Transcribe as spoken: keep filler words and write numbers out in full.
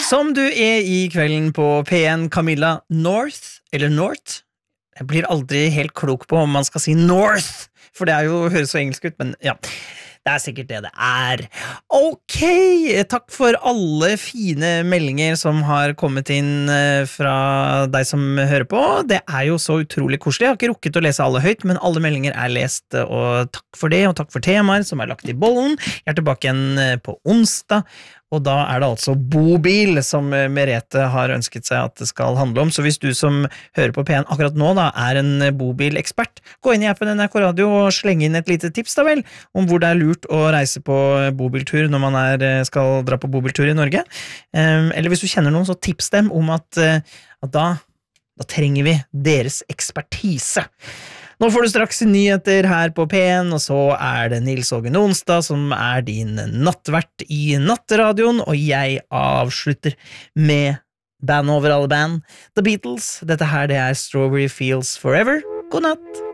Som du er i kvelden på P en, Camilla North, eller North. Jeg blir aldri helt klok på om man skal si North, for det er jo, høres så engelsk ut, men ja, det er sikkert det det er. Ok, takk for alle fine meldinger som har kommet inn fra deg som hører på. Det er jo så utrolig koselig. Jeg har ikke rukket å lese alle høyt, men alle meldinger er lest, og takk for det, og takk for temaer som er lagt i bollen. Jeg er tilbake igjen på onsdag, og da er det altså bobil som Merete har ønsket seg at det skal handle om. Så hvis du som hører på P en akkurat nå da, er en bobilekspert, gå inn i appen N R K Radio og slenge inn et lite tips da vel, om hvor det er lurt å reise på bobiltur når man er, skal dra på bobiltur i Norge. Eller hvis du kjenner noen, så tips dem om at, at da, da trenger vi deres ekspertise. Nå får du straks nyheter her på P en, og så er det Nils Åge Nonstad som er din nattvert i Natteradioen, og jeg avslutter med band over alle band, The Beatles. Dette her det er Strawberry Fields Forever. God natt!